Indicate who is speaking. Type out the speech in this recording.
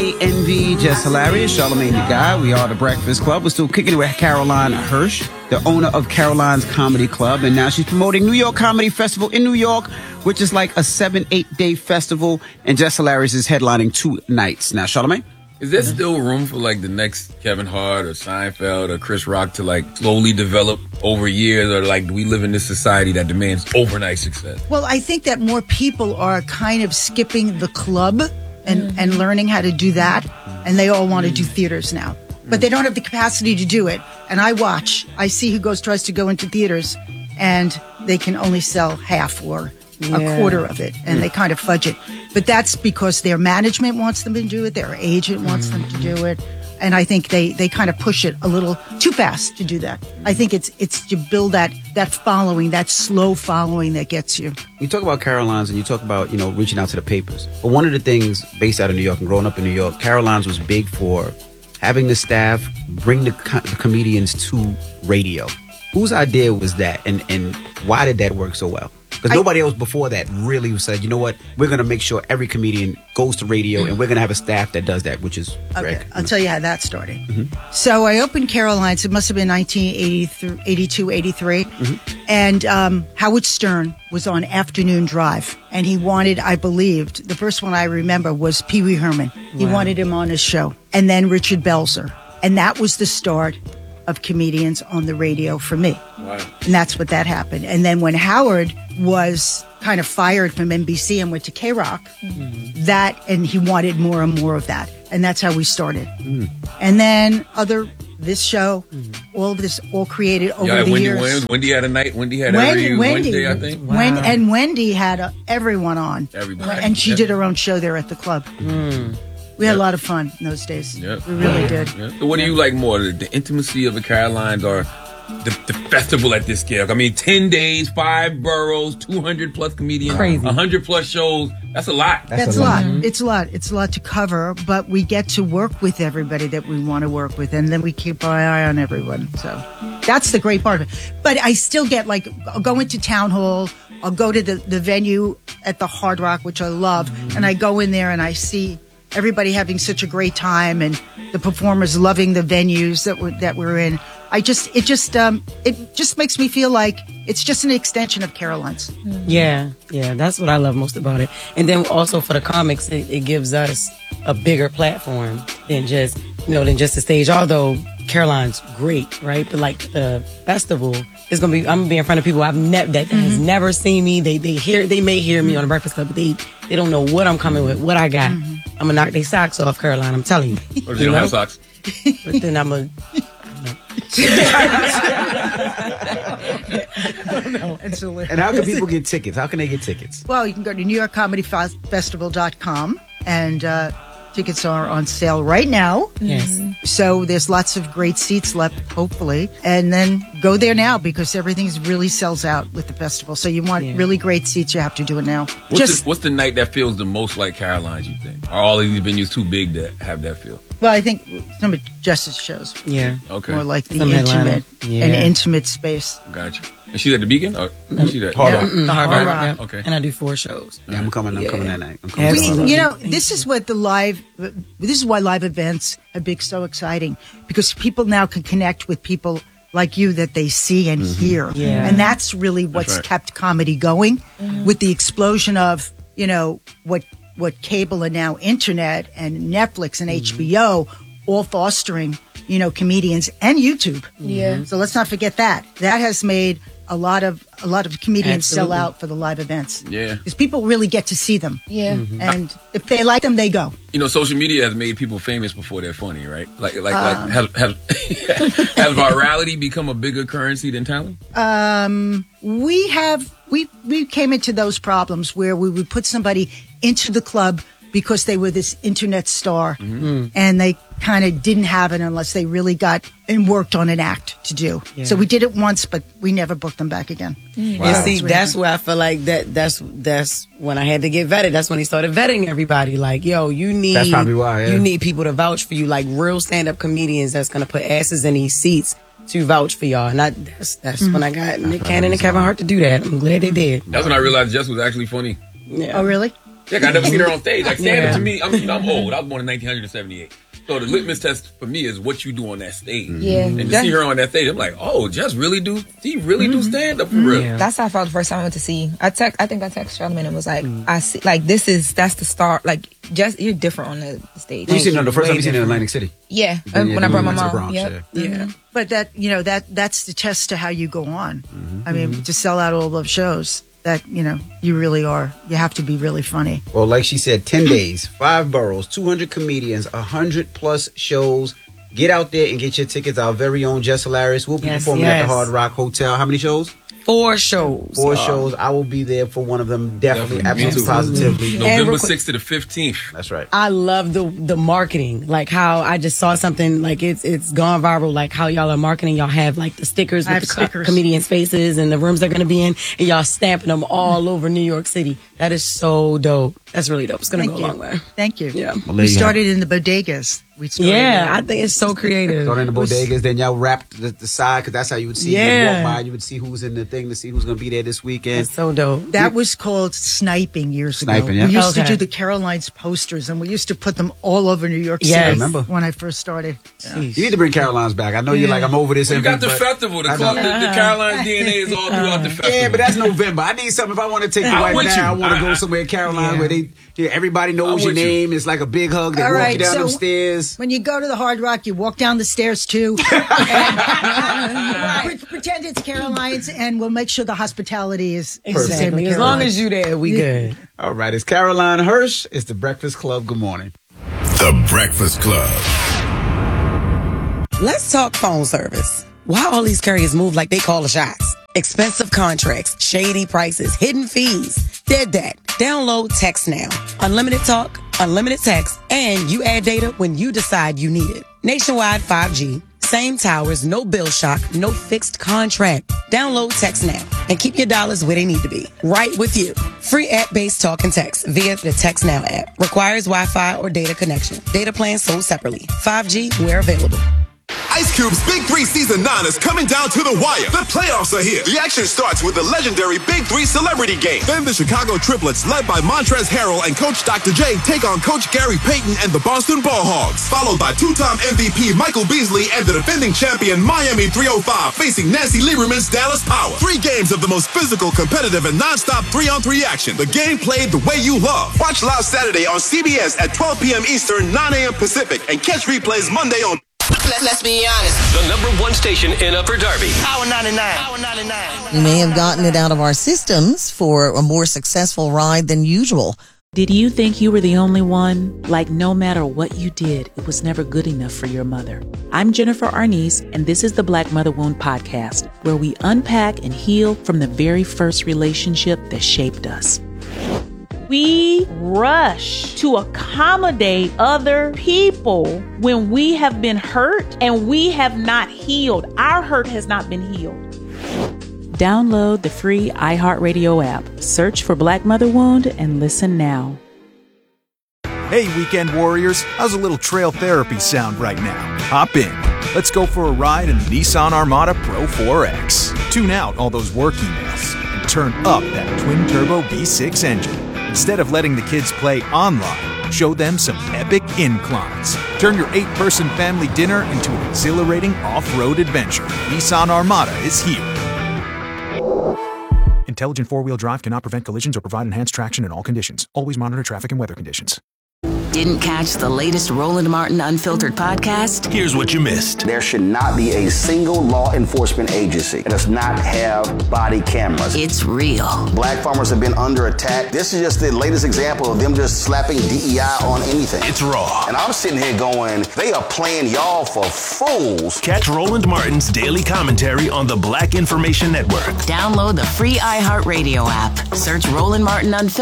Speaker 1: KNV, Just Hilarious, Charlamagne the Guy. We are the Breakfast Club. We're still kicking it with Caroline Hirsch, the owner of Caroline's Comedy Club. And now she's promoting New York Comedy Festival in New York, which is like a 7-8 day festival. And Just Hilarious is headlining 2 nights. Now, Charlamagne?
Speaker 2: Is there still room for like the next Kevin Hart or Seinfeld or Chris Rock to like slowly develop over years, or like do we live in this society that demands overnight success?
Speaker 3: Well, I think that more people are kind of skipping the club and learning how to do that, and they all want to do theaters now. But they don't have the capacity to do it. And I see who tries to go into theaters, and they can only sell half or a quarter of it, and they kind of fudge it. But that's because their management wants them to do it, their agent wants them to do it, and I think they kind of push it a little too fast to do that. I think it's to build that following, that slow following that gets you.
Speaker 1: You talk about Caroline's and you talk about, reaching out to the papers. But one of the things based out of New York and growing up in New York, Caroline's was big for having the staff bring the comedians to radio. Whose idea was that, and why did that work so well? Because nobody else before that really said, you know what, we're going to make sure every comedian goes to radio, and we're going to have a staff that does that, which is Greg.
Speaker 3: I'll tell you how that started. So I opened Caroline's, it must have been 1982, 83. And Howard Stern was on Afternoon Drive, and he wanted, I believed, the first one I remember was Pee Wee Herman. He wanted him on his show. And then Richard Belzer. And that was the start of comedians on the radio for me. Wow. And that's what that happened. And then when Howard was kind of fired from NBC and went to K-Rock, and he wanted more and more of that. And that's how we started. And then this show, all of this, all created over the years.
Speaker 2: Wendy had a night. Wendy had every Wednesday, I think.
Speaker 3: Wow. And Wendy had everyone on.
Speaker 2: Everybody.
Speaker 3: And she did her own show there at the club. We had a lot of fun in those days. We really did.
Speaker 2: So what do you like more, the intimacy of the Carolines or the festival at this scale? I mean, 10 days, 5 boroughs, 200 plus comedians, 100 plus shows. That's a lot.
Speaker 3: That's a lot. It's a lot. It's a lot to cover, but we get to work with everybody that we want to work with, and then we keep our eye on everyone. So that's the great part of it. But I still get, I'll go into Town Hall, I'll go to the venue at the Hard Rock, which I love, and I go in there and I see everybody having such a great time, and the performers loving the venues that we're in. It just makes me feel like it's just an extension of Caroline's.
Speaker 4: Yeah, that's what I love most about it. And then also for the comics, it gives us a bigger platform than just the stage. Although Caroline's great, right? But like the festival is gonna be, I'm gonna be in front of people that has never seen me. They may hear me on the Breakfast Club, but they don't know what I'm coming with, what I got. I'm gonna knock their socks off, Caroline. I'm telling you.
Speaker 2: Or do you don't have socks?
Speaker 4: But then I'm
Speaker 1: And how can people get tickets? How can they get tickets?
Speaker 3: Well, you can go to NewYorkComedyFestival.com, and tickets are on sale right now.
Speaker 4: Yes.
Speaker 3: So there's lots of great seats left, hopefully. And then go there now, because everything really sells out with the festival. So you want really great seats, you have to do it now.
Speaker 2: What's the night that feels the most like Caroline's, you think? Are all of these venues too big to have that feel?
Speaker 3: Well, I think some of Justice shows.
Speaker 4: Yeah.
Speaker 2: Okay.
Speaker 3: More like the intimate space.
Speaker 2: Gotcha. And she's at the Beacon? Or is she at
Speaker 1: Hard Rock.
Speaker 4: The Hard Rock. Yeah.
Speaker 2: Okay.
Speaker 4: And I do 4 shows.
Speaker 1: Yeah, I'm coming that night.
Speaker 3: This is what this is why live events have been so exciting, because people now can connect with people like you that they see and hear.
Speaker 4: Yeah.
Speaker 3: And that's really what's kept comedy going, with the explosion of, what cable and now internet and Netflix and HBO all fostering, comedians, and YouTube.
Speaker 5: Yeah.
Speaker 3: So let's not forget that. That has made a lot of comedians sell out for the live events.
Speaker 2: Yeah.
Speaker 3: Because people really get to see them.
Speaker 5: Yeah.
Speaker 3: And if they like them, they go.
Speaker 2: Social media has made people famous before they're funny, right? Has virality become a bigger currency than talent?
Speaker 3: We came into those problems where we would put somebody into the club because they were this internet star, and they kind of didn't have it unless they really got and worked on an act to do. Yeah. So we did it once, but we never booked them back again.
Speaker 4: Wow. And see, that's where I feel like that's when I had to get vetted. That's when he started vetting everybody. Like, yo,
Speaker 1: that's probably why,
Speaker 4: you need people to vouch for you, like real stand-up comedians that's going to put asses in these seats to vouch for y'all. And that's when I got Nick Cannon and Kevin Hart to do that. I'm glad they did.
Speaker 2: That's when I realized Jess was actually funny.
Speaker 4: Yeah.
Speaker 3: Oh, really?
Speaker 2: Yeah, I never seen her on stage. Like stand-up to me, I'm old. I was born in 1978. So the litmus test for me is what you do on that stage.
Speaker 5: Yeah.
Speaker 2: And to see her on that stage, I'm like, oh, Jess really do do stand up for real.
Speaker 5: Yeah. That's how I felt the first time I went to see. I think I texted Charlamagne and was like, I see, like that's the start. Like, Jess, you're different on the stage.
Speaker 1: You seen her the first time you seen her in Atlantic City?
Speaker 5: Yeah, when I brought my mom.
Speaker 3: Yeah. But that's the test to how you go on. I mean, to sell out all those shows. That, you really are. You have to be really funny.
Speaker 1: Well, like she said, 10 days, 5 boroughs, 200 comedians, 100 plus shows. Get out there and get your tickets. Our very own Jess Hilarious will be performing at the Hard Rock Hotel. How many shows?
Speaker 4: 4 shows.
Speaker 1: 4 shows. I will be there for one of them. Definitely. Absolutely. Positively.
Speaker 2: November 6th to the 15th.
Speaker 1: That's right.
Speaker 4: I love the marketing. Like how I just saw something like it's gone viral. Like how y'all are marketing. Y'all have like the stickers with the comedians' faces and the rooms they're going to be in, and y'all stamping them all over New York City. That is so dope. That's really dope. It's going to go a long way.
Speaker 3: Thank you.
Speaker 4: Yeah.
Speaker 3: We started in the bodegas.
Speaker 4: I think it's so creative.
Speaker 1: Started in the bodegas, then y'all wrapped the side, because that's how you would see. You walk by, you would see who's in the thing to see who's going to be there this weekend.
Speaker 4: It's so dope.
Speaker 3: That was called sniping years ago.
Speaker 1: Yeah.
Speaker 3: We used to do the Carolines posters, and we used to put them all over New York City.
Speaker 1: I remember
Speaker 3: when I first started.
Speaker 1: Yeah. You need to bring Carolines back. I know you're like, I'm over this.
Speaker 2: You got the festival. The Carolines DNA is all throughout the festival.
Speaker 1: Yeah, but that's November. I need something. If I want to take you right now, I want to go somewhere in Carolina where everybody knows your name. It's like a big hug. They walk you down them stairs.
Speaker 3: When you go to the Hard Rock, you walk down the stairs too. Pretend it's Caroline's, and we'll make sure the hospitality is
Speaker 4: exactly. As long as you there, we good.
Speaker 1: All right, it's Caroline Hirsch. It's the Breakfast Club. Good morning.
Speaker 6: The Breakfast Club.
Speaker 4: Let's talk phone service. Why all these carriers move like they call the shots? Expensive contracts, shady prices, hidden fees. Dead that. Download Text Now. Unlimited talk, unlimited text, and you add data when you decide you need it. Nationwide 5G. Same towers, no bill shock, no fixed contract. Download Text Now and keep your dollars where they need to be. Right with you. Free app-based talk and text via the Text Now app. Requires Wi-Fi or data connection. Data plans sold separately. 5G where available.
Speaker 6: Ice Cube's Big 3 Season 9 is coming down to the wire. The playoffs are here. The action starts with the legendary Big 3 Celebrity Game. Then the Chicago Triplets, led by Montrezl Harrell and Coach Dr. J, take on Coach Gary Payton and the Boston Ball Hogs. Followed by two-time MVP Michael Beasley and the defending champion Miami 305 facing Nancy Lieberman's Dallas Power. 3 games of the most physical, competitive, and non-stop 3-on-3 action. The game played the way you love. Watch live Saturday on CBS at 12 p.m. Eastern, 9 a.m. Pacific, and catch replays Monday on...
Speaker 7: Let's be honest.
Speaker 8: The #1 station in Upper Darby.
Speaker 7: Power 99.
Speaker 9: We may have gotten it out of our systems for a more successful ride than usual.
Speaker 10: Did you think you were the only one? Like, no matter what you did, it was never good enough for your mother. I'm Jennifer Arnice, and this is the Black Mother Wound Podcast, where we unpack and heal from the very first relationship that shaped us.
Speaker 11: We rush to accommodate other people when we have been hurt and we have not healed. Our hurt has not been healed.
Speaker 10: Download the free iHeartRadio app. Search for Black Mother Wound and listen now.
Speaker 12: Hey, weekend warriors. How's a little trail therapy sound right now? Hop in. Let's go for a ride in the Nissan Armada Pro 4X. Tune out all those work emails and turn up that twin-turbo V6 engine. Instead of letting the kids play online, show them some epic inclines. Turn your 8-person family dinner into an exhilarating off-road adventure. Nissan Armada is here. Intelligent 4-wheel drive cannot prevent collisions or provide enhanced traction in all conditions. Always monitor traffic and weather conditions.
Speaker 13: Didn't catch the latest Roland Martin Unfiltered podcast?
Speaker 6: Here's what you missed.
Speaker 14: There should not be a single law enforcement agency that does not have body cameras.
Speaker 13: It's real.
Speaker 14: Black farmers have been under attack. This is just the latest example of them just slapping DEI on anything.
Speaker 6: It's raw.
Speaker 14: And I'm sitting here going, they are playing y'all for fools.
Speaker 6: Catch Roland Martin's daily commentary on the Black Information Network.
Speaker 13: Download the free iHeartRadio app. Search Roland Martin Unfiltered